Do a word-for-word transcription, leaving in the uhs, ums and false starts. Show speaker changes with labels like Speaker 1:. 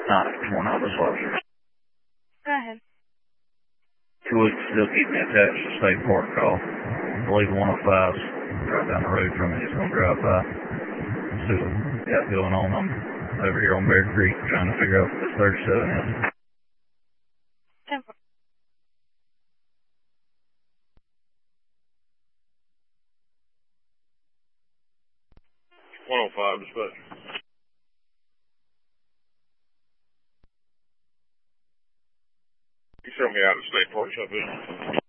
Speaker 1: Nine, one office officer.
Speaker 2: Go ahead.
Speaker 1: Two weeks still keep me attached to state park call. I believe one oh five's right down the road from me. He's going to drive by. See what we got going on. I'm over here on Bear Creek trying to figure out what this thirty-seven is.
Speaker 2: ten four.
Speaker 3: one oh five dispatch. You show me out of state park, shop it.